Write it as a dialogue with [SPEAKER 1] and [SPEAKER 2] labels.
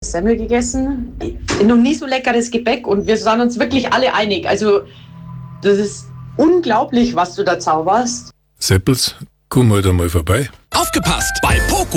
[SPEAKER 1] Semmel gegessen. Noch nie so leckeres Gebäck und wir sind uns wirklich alle einig. Also, das ist unglaublich, was du da zauberst.
[SPEAKER 2] Seppels, komm halt einmal vorbei.
[SPEAKER 3] Aufgepasst! Bei Poco